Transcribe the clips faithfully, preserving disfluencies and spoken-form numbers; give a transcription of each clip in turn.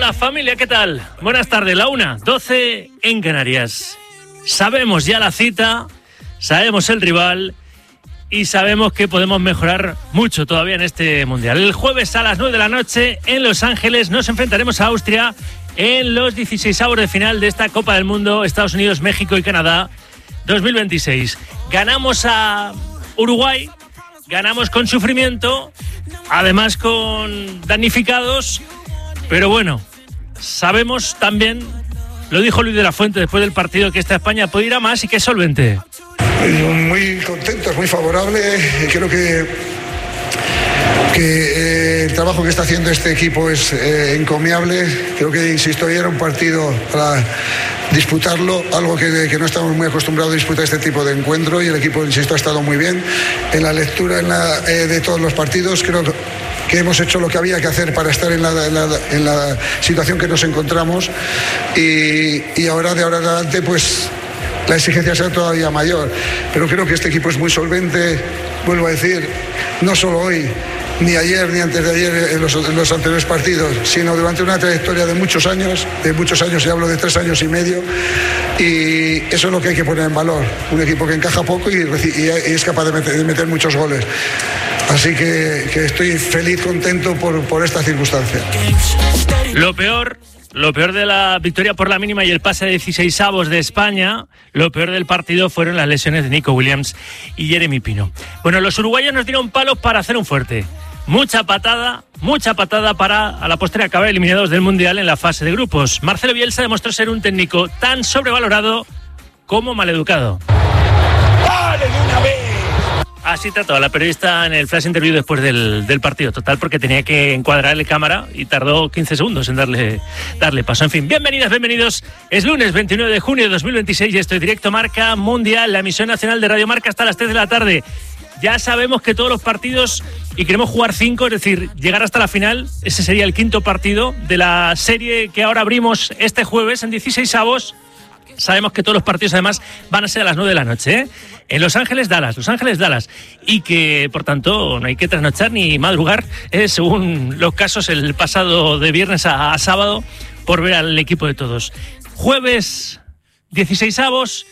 Hola familia, ¿qué tal? Buenas tardes, la una, doce en Canarias. Sabemos ya la cita, sabemos el rival y sabemos que podemos mejorar mucho todavía en este Mundial. El jueves a las nueve de la noche en Los Ángeles nos enfrentaremos a Austria en los dieciseisavos de final de esta Copa del Mundo, Estados Unidos, México y Canadá dos mil veintiséis. Ganamos a Uruguay, ganamos con sufrimiento, además con damnificados, pero bueno, sabemos también, lo dijo Luis de la Fuente después del partido, que esta España puede ir a más y que es solvente. Muy contento, es muy favorable, creo que, que eh, el trabajo que está haciendo este equipo es eh, encomiable. Creo que, insisto, ayer era un partido para disputarlo, algo que, que no estamos muy acostumbrados a disputar este tipo de encuentro, y el equipo, insisto, ha estado muy bien en la lectura en la, eh, de todos los partidos. Creo que que hemos hecho lo que había que hacer para estar en la, en la, en la situación que nos encontramos, y, y ahora de ahora en adelante pues la exigencia será todavía mayor, pero creo que este equipo es muy solvente, vuelvo a decir, no solo hoy, ni ayer, ni antes de ayer en los, en los anteriores partidos, sino durante una trayectoria de muchos años, de muchos años, y hablo de tres años y medio, y eso es lo que hay que poner en valor, un equipo que encaja poco y, y es capaz de meter, de meter muchos goles. Así que, que estoy feliz, contento por, por esta circunstancia. Lo peor, lo peor de la victoria por la mínima y el pase de dieciseisavos de España, lo peor del partido fueron las lesiones de Nico Williams y Jeremy Pino. Bueno, los uruguayos nos dieron palos para hacer un fuerte. Mucha patada, mucha patada para a la postre acabar eliminados del Mundial en la fase de grupos. Marcelo Bielsa demostró ser un técnico tan sobrevalorado como maleducado. ¡Vale de una vez! Así trató a la periodista en el flash interview después del, del partido, total, porque tenía que encuadrarle cámara y tardó quince segundos en darle, darle paso. En fin, bienvenidas, bienvenidos. Es lunes veintinueve de junio de dos mil veintiséis y esto es Directo Marca Mundial, la emisión nacional de Radio Marca hasta las tres de la tarde. Ya sabemos que todos los partidos, y queremos jugar cinco, es decir, llegar hasta la final. Ese sería el quinto partido de la serie que ahora abrimos este jueves en dieciseisavos. Sabemos que todos los partidos además van a ser a las nueve de la noche, ¿eh? En Los Ángeles, Dallas, Los Ángeles, Dallas. Y que, por tanto, no hay que trasnochar ni madrugar, ¿eh? Según los casos, el pasado de viernes a, a sábado, por ver al equipo de todos. Jueves, dieciseisavos,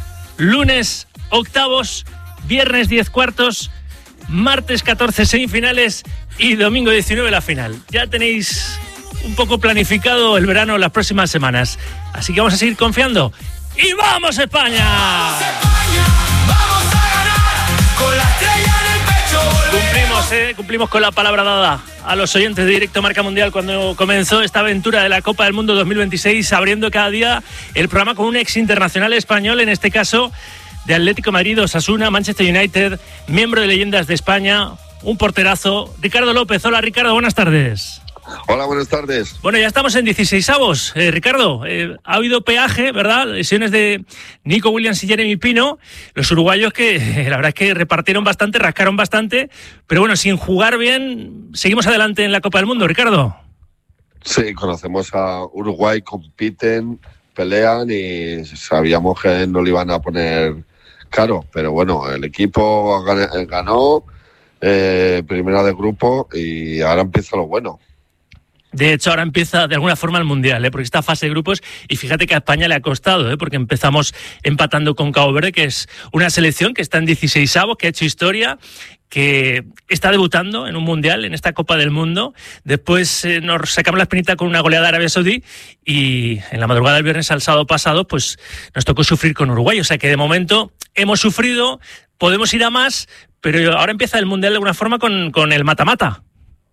lunes, octavos, viernes, diez cuartos, martes, catorce, semifinales y domingo diecinueve la final. Ya tenéis un poco planificado el verano las próximas semanas. Así que vamos a seguir confiando. ¡Y vamos, España! ¡Vamos, España! ¡Vamos a ganar! Con la estrella en el pecho. Cumplimos, ¿eh? Cumplimos con la palabra dada a los oyentes de Directo Marca Mundial cuando comenzó esta aventura de la Copa del Mundo dos mil veintiséis, abriendo cada día el programa con un ex internacional español, en este caso de Atlético de Madrid, Osasuna, Manchester United, miembro de Leyendas de España, un porterazo, Ricardo López. Hola, Ricardo, buenas tardes. Hola, buenas tardes. Bueno, ya estamos en dieciseisavos. Eh, Ricardo, eh, ha habido peaje, ¿verdad? Lesiones de Nico Williams y Jeremy Pino. Los uruguayos que, eh, la verdad es que repartieron bastante, rascaron bastante. Pero bueno, sin jugar bien, seguimos adelante en la Copa del Mundo, Ricardo. Sí, conocemos a Uruguay, compiten, pelean y sabíamos que no le iban a poner caro. Pero bueno, el equipo ganó, eh, primera de grupo, y ahora empieza lo bueno. De hecho, ahora empieza de alguna forma el Mundial, ¿eh? Porque esta fase de grupos, y fíjate que a España le ha costado, ¿eh? Porque empezamos empatando con Cabo Verde, que es una selección que está en dieciseisavos, que ha hecho historia, que está debutando en un Mundial, en esta Copa del Mundo. Después eh, nos sacamos la espinita con una goleada de Arabia Saudí, y en la madrugada del viernes al sábado pasado, pues nos tocó sufrir con Uruguay. O sea que de momento hemos sufrido, podemos ir a más, pero ahora empieza el Mundial de alguna forma con, con el mata-mata.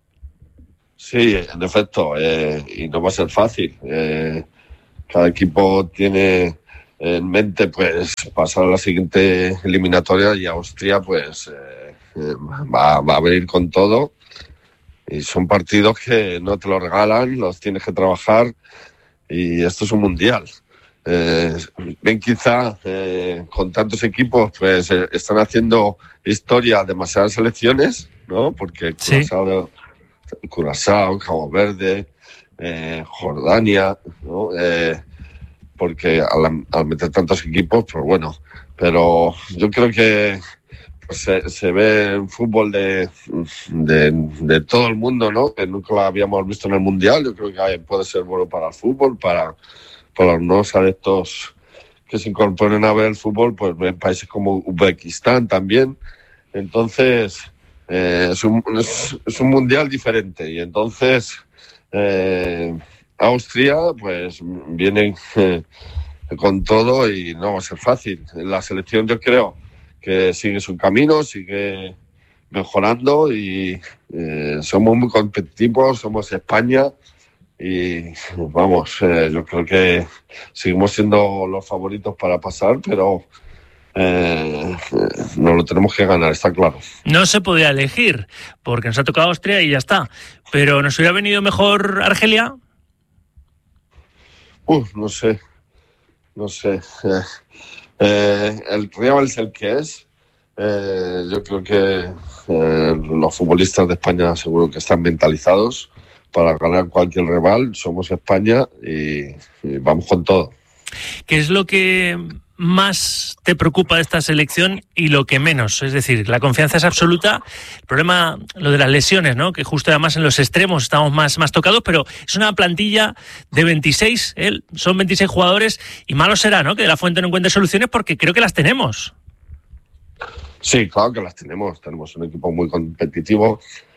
Sí, en efecto, eh, y no va a ser fácil. Eh, cada equipo tiene en mente pues pasar a la siguiente eliminatoria, y Austria pues eh, eh, va, va a venir con todo, y son partidos que no te los regalan, los tienes que trabajar, y esto es un mundial. Eh, ven quizá eh, con tantos equipos pues eh, están haciendo historia demasiadas selecciones, ¿no? Porque Curazao, sí. Curazao, Cabo Verde, eh, Jordania, ¿no? Eh, porque al, al meter tantos equipos, pues bueno, pero yo creo que se, se ve en fútbol de, de, de todo el mundo, ¿no? Que nunca lo habíamos visto en el Mundial. Yo creo que puede ser bueno para el fútbol, para, para los nuevos adeptos que se incorporen a ver el fútbol, pues en países como Uzbekistán también. Entonces, eh, es, un, es, es un Mundial diferente. Y entonces, eh, Austria, pues viene eh, con todo y no va a ser fácil. La selección, yo creo que sigue su camino, sigue mejorando y eh, somos muy competitivos, somos España y vamos, eh, yo creo que seguimos siendo los favoritos para pasar, pero eh, nos lo tenemos que ganar, está claro. No se podía elegir, porque nos ha tocado Austria y ya está, pero ¿nos hubiera venido mejor Argelia? Uf, no sé, no sé. Eh, Eh, el rival es el que es. Eh, yo creo que eh, los futbolistas de España seguro que están mentalizados para ganar cualquier rival. Somos España y, y vamos con todo. ¿Qué es lo que más te preocupa de esta selección y lo que menos? Es decir, la confianza es absoluta. El problema, lo de las lesiones, ¿no? Que justo además en los extremos estamos más, más tocados, pero es una plantilla de veintiséis, ¿eh? Son veintiséis jugadores y malo será, ¿no? Que De La Fuente no encuentre soluciones porque creo que las tenemos. Sí, claro que las tenemos. Tenemos un equipo muy competitivo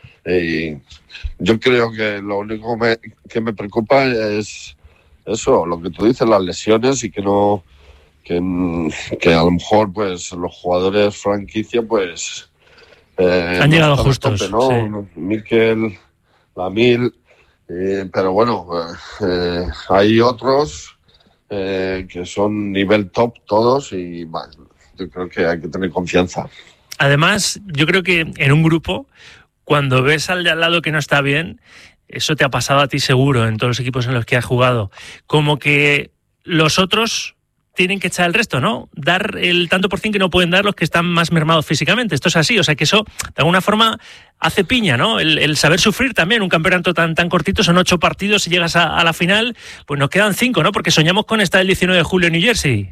y yo creo que lo único me, que me preocupa es eso, lo que tú dices, las lesiones y que no... Que, que a lo mejor pues los jugadores franquicia pues eh, han llegado no justos, tope, ¿no? Sí. Mikel, Lamil, eh, pero bueno, eh, hay otros eh, que son nivel top todos y bueno, yo creo que hay que tener confianza. Además, yo creo que en un grupo, cuando ves al de al lado que no está bien, eso te ha pasado a ti seguro en todos los equipos en los que has jugado, como que los otros tienen que echar el resto, ¿no? Dar el tanto por cien que no pueden dar los que están más mermados físicamente. Esto es así, o sea que eso de alguna forma hace piña, ¿no? El, el saber sufrir también, un campeonato tan, tan cortito, son ocho partidos y llegas a, a la final, pues nos quedan cinco, ¿no? Porque soñamos con estar el diecinueve de julio en New Jersey.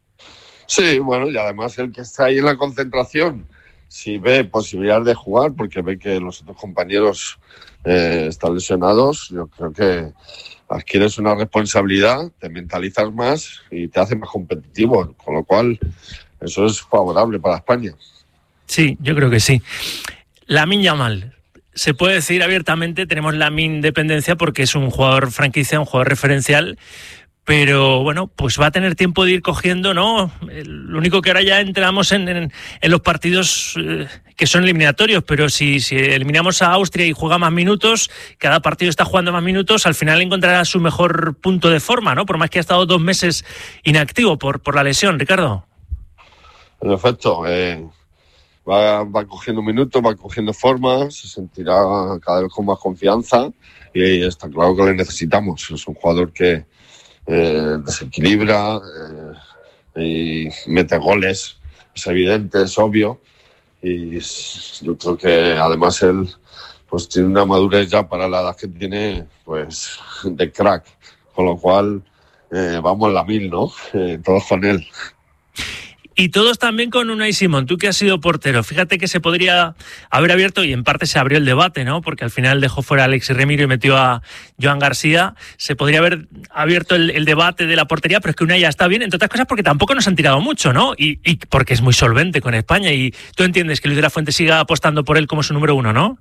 Sí, bueno, y además el que está ahí en la concentración, si ve posibilidad de jugar, porque ve que los otros compañeros eh, están lesionados, yo creo que adquieres una responsabilidad, te mentalizas más y te hace más competitivo, con lo cual eso es favorable para España. Sí, yo creo que sí. Lamine Yamal, se puede decir abiertamente, tenemos Lamine dependencia porque es un jugador franquicia, un jugador referencial, pero bueno, pues va a tener tiempo de ir cogiendo, ¿no? Lo único que ahora ya entramos en, en, en los partidos eh, que son eliminatorios, pero si, si eliminamos a Austria y juega más minutos, cada partido está jugando más minutos, al final encontrará su mejor punto de forma, ¿no? Por más que ha estado dos meses inactivo por, por la lesión, Ricardo. En efecto, eh, va, va cogiendo minutos, va cogiendo forma, se sentirá cada vez con más confianza y está claro que le necesitamos. Es un jugador que Eh, desequilibra eh, y mete goles, es evidente, es obvio y yo creo que además él pues tiene una madurez ya para la edad que tiene pues de crack, con lo cual eh, vamos a la mil, ¿no? Eh, todos con él. Y todos también con Unai Simón, tú que has sido portero. Fíjate que se podría haber abierto, y en parte se abrió el debate, ¿no? Porque al final dejó fuera a Alexis Remiro y metió a Joan García. Se podría haber abierto el, el debate de la portería, pero es que Unai ya está bien, entre otras cosas porque tampoco nos han tirado mucho, ¿no? Y, y porque es muy solvente con España. Y tú entiendes que Luis de la Fuente siga apostando por él como su número uno, ¿no?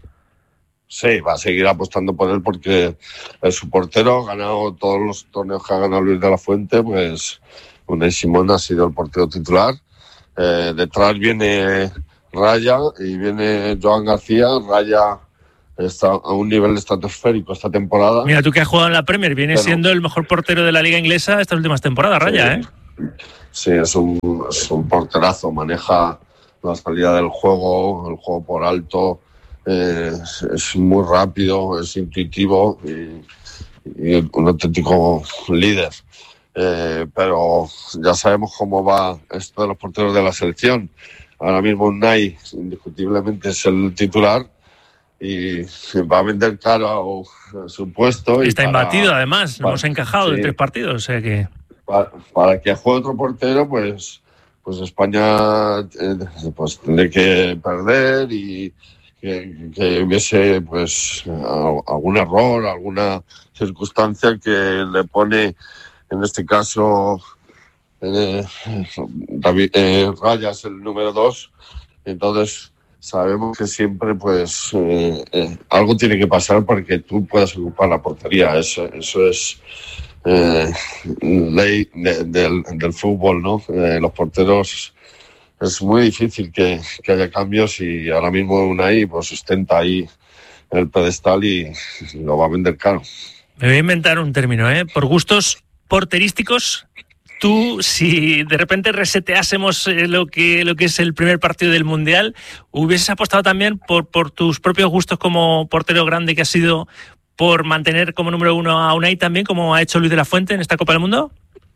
Sí, va a seguir apostando por él porque es su portero, ha ganado todos los torneos que ha ganado Luis de la Fuente, pues Unai Simón ha sido el portero titular. Eh, detrás viene Raya y viene Joan García. Raya está a un nivel estratosférico esta temporada. Mira, tú que has jugado en la Premier, viene Pero, siendo el mejor portero de la liga inglesa estas últimas temporadas, Raya, sí, ¿eh? Sí, es un, es un porterazo, maneja la salida del juego, el juego por alto, eh, es, es muy rápido, es intuitivo y, y un auténtico líder. Eh, pero ya sabemos cómo va esto de los porteros de la selección. Ahora mismo Unai indiscutiblemente es el titular y va a vender caro su puesto. Está y para, imbatido además, para, hemos encajado sí, en tres partidos, o sea que... Para, para que juegue otro portero, pues pues España eh, pues tendría que perder y que, que hubiese pues algún error, alguna circunstancia que le pone, en este caso, eh, David eh, Rayas, el número dos. Entonces sabemos que siempre pues eh, eh, algo tiene que pasar para que tú puedas ocupar la portería. Eso, eso es eh, ley de, del, del fútbol, ¿no? Eh, los porteros, es muy difícil que, que haya cambios, y ahora mismo Unai pues ostenta ahí el pedestal y lo va a vender caro. Me voy a inventar un término, ¿eh? Por gustos porterísticos. Tú, si de repente reseteásemos eh, lo que lo que es el primer partido del Mundial, ¿hubieses apostado también por, por tus propios gustos como portero grande que has sido, por mantener como número uno a Unai también, como ha hecho Luis de la Fuente en esta Copa del Mundo?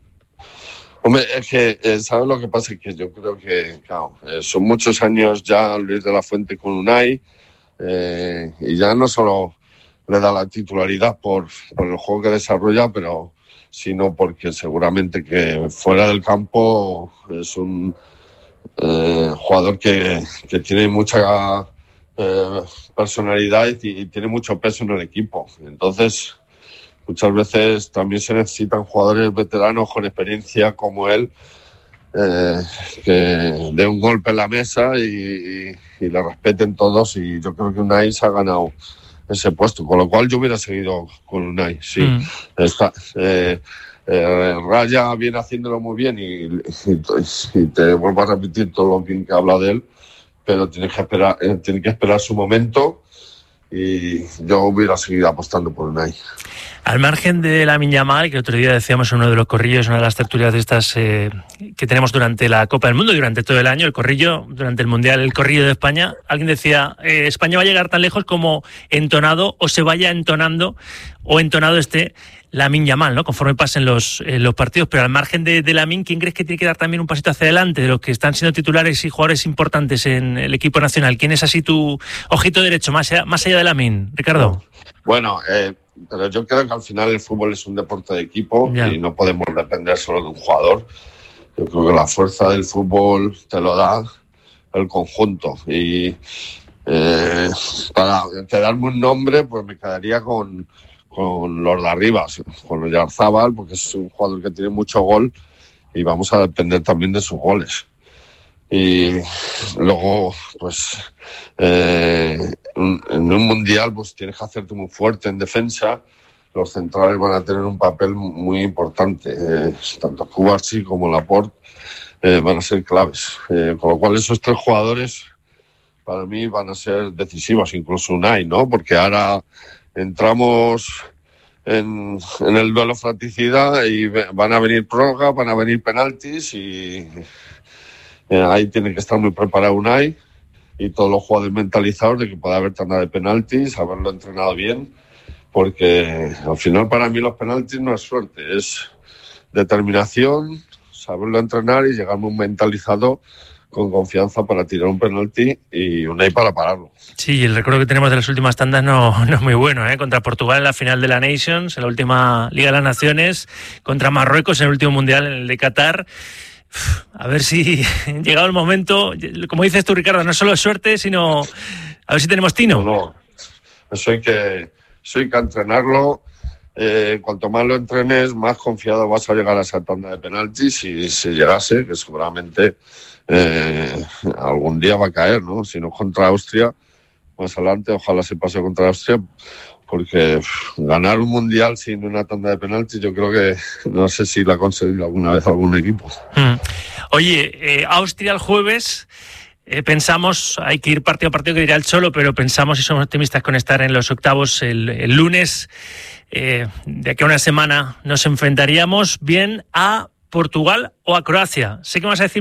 Hombre, es que, eh, ¿sabes lo que pasa? Que yo creo que, claro, eh, son muchos años ya Luis de la Fuente con Unai, eh, y ya no solo le da la titularidad por, por el juego que desarrolla, pero sino porque seguramente que fuera del campo es un eh, jugador que, que tiene mucha eh, personalidad y, y tiene mucho peso en el equipo. Entonces, muchas veces también se necesitan jugadores veteranos con experiencia como él, eh, que dé un golpe en la mesa y, y, y le respeten todos, y yo creo que Unai se ha ganado ese puesto, con lo cual yo hubiera seguido con Unai, sí. Mm. Está, eh, eh, Raya viene haciéndolo muy bien y, y, y te vuelvo a repetir todo lo bien que habla de él, pero tiene que esperar, eh, tiene que esperar su momento, y yo hubiera seguido apostando por Unai. Al margen de Lamine Yamal, que otro día decíamos en uno de los corrillos, una de las tertulias de estas eh, que tenemos durante la Copa del Mundo, durante todo el año, el corrillo, durante el Mundial, el corrillo de España, alguien decía, eh, España va a llegar tan lejos como entonado o se vaya entonando o entonado esté Lamine Yamal, ¿no? Conforme pasen los, eh, los partidos. Pero al margen de, de Lamine, ¿quién crees que tiene que dar también un pasito hacia adelante de los que están siendo titulares y jugadores importantes en el equipo nacional? ¿Quién es así tu ojito derecho, más allá, más allá de Lamine, Ricardo? Bueno, eh, pero yo creo que al final el fútbol es un deporte de equipo, ya, y no podemos depender solo de un jugador. Yo creo que la fuerza del fútbol te lo da el conjunto. Y eh, para quedarme un nombre, pues me quedaría con, con los de arriba, con los de Arzabal, porque es un jugador que tiene mucho gol y vamos a depender también de sus goles. Y luego, pues, eh, en un mundial, pues tienes que hacerte muy fuerte en defensa. Los centrales van a tener un papel muy importante. Eh, tanto Cubarsí como Laporte eh, van a ser claves. Eh, con lo cual, esos tres jugadores, para mí, van a ser decisivos, incluso Unai, ¿no? Porque ahora entramos en, en el duelo fratricida y van a venir prórrogas, van a venir penaltis y... Eh, ahí tiene que estar muy preparado Unai y todos los jugadores mentalizados de que puede haber tanda de penaltis, haberlo entrenado bien, porque al final para mí los penaltis no es suerte, es determinación, saberlo entrenar y llegar muy mentalizado con confianza para tirar un penalti y Unai para pararlo. Sí, el recuerdo que tenemos de las últimas tandas no, no es muy bueno, ¿eh? Contra Portugal en la final de la Nations, en la última Liga de las Naciones, contra Marruecos en el último Mundial, en el de Qatar. A ver si llegado el momento, como dices tú, Ricardo, no solo es suerte, sino a ver si tenemos tino. No, no. Eso hay que, eso hay que entrenarlo. Eh, cuanto más lo entrenes, más confiado vas a llegar a esa tanda de penaltis, y si llegase, que seguramente eh, algún día va a caer, ¿no? Si no contra Austria, más adelante, ojalá se pase contra Austria, porque uf, ganar un mundial sin una tanda de penaltis, yo creo que no sé si la ha conseguido alguna vez algún equipo. Mm. Oye, eh, Austria el jueves, eh, pensamos, hay que ir partido a partido, que dirá el Cholo, pero pensamos y somos optimistas con estar en los octavos el, el lunes. Eh, de aquí a una semana nos enfrentaríamos bien a Portugal o a Croacia. Sé que vas a decir